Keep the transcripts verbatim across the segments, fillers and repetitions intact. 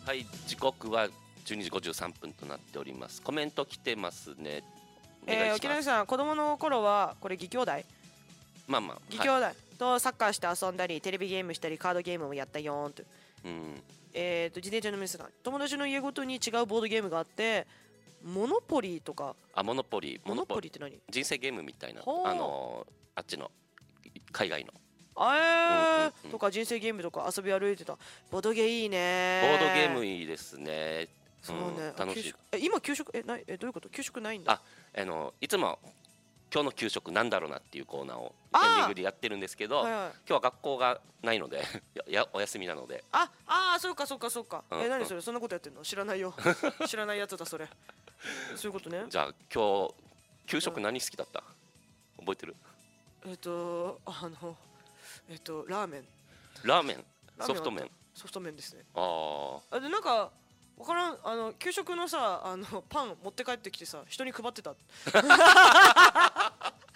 はい、時刻はじゅうにじごじゅうさんぷんとなっております。コメント来てますね。お願いします。 えー、沖縄さん、子供の頃はこれ義兄弟まあまあ義兄弟とサッカーして遊んだり、テレビゲームしたり、カードゲームもやったよーんと。 うん、 えーと自転車の皆さん、友達の家ごとに違うボードゲームがあって、モノポリーとか。 あ、モノポリー、 モノポリーって何？ 人生ゲームみたいな、 ほうあのーあっちの海外のあえー、 うんうんうんとか人生ゲームとか遊び歩いてた。ボードゲーいいねボー。 ードゲームいいですね。 そうね、 ん、楽しい。 給食え今給食えないえどういうこと？給食ないんだ。 あ、あのいつも今日の給食なんだろうなっていうコーナーをエンあーディングでやってるんですけど、 はいはい、 今日は学校がないのでややお休みなので。 ああーそうかそうかそうか、 うんえ何それ、そんなことやってんの？知らないよ知らないやつだそれ。そういうことね。 じゃあ今日給食何好きだった？覚えてる？ えっ、とあのえっ、とラーメンラーメン、 ラーメンソフト麺。 ソフト麺ですね。 ああでなんかわからん、あの給食のさ、あのパン持って帰ってきてさ、人に配ってたあ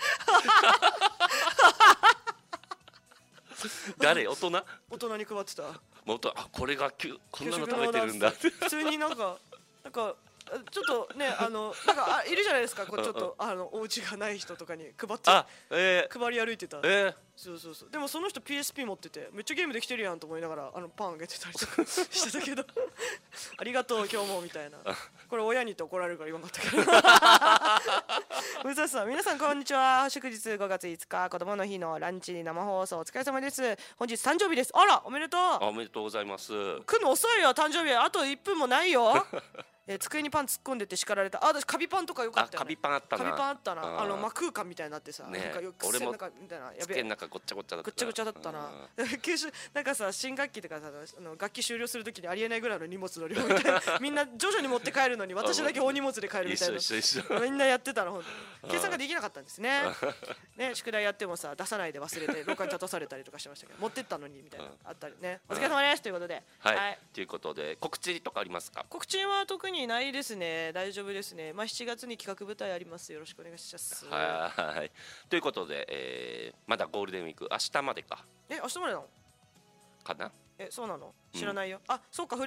誰？大人？ 大人に配ってた。 もっとあこれがきゅこんなの給食食べてるんだって普通になんかなんかちょっとね、あのなんかあいるじゃないですか、こうちょっとあのお家がない人とかに配ってあ、えー、 配り歩いてた。 えー、 そうそうそう。でもその人 ピーエスピー 持っててめっちゃゲームできてるやんと思いながらあのパンあげてたりとかしてたけどありがとう今日もみたいな。これ親にって怒られるから言わなかったけどむささん、皆さんこんにちは。祝日ごがついつか子供の日のランチ生放送お疲れ様です。本日誕生日です。あらおめでとう。 あおめでとうございます。 来るの遅いよ、誕生日あといっぷんもないよえー、机にパン突っ込んでて叱られた。あ、私カビパンとかよかったよね。 あカビパンあったな。 カビパンあったな。 ああの真空管みたいになってさ、 ねなんかよく俺もなんかみたいな、やべえ机の中ごっちゃごっちゃだった。 ぐっちゃぐちゃだったな。給食なんかさ、新学期とかさ、あの楽器終了するときにありえないぐらいの荷物の量みたいなみんな徐々に持って帰るのに私だけ大荷物で帰るみたいな。 一緒一緒一緒みんなやってたの。本当に計算ができなかったんですね。ね、宿題やってもさ出さないで忘れて廊下に立たされたりとかしてましたけど、持ってったのにみたいなあったりね。お疲れ様ですということで、 はい、 はい、 ということで告知とかありますか？ 告知は特にないですね。大丈夫ですね。まあしちがつに企画舞台あります。よろしくお願いします。 はい。ということで、えー、まだゴールデンウィーク明日までかえ、明日までなの？ かな。 え、そうなの？知らないよ。うん、あ、そうか。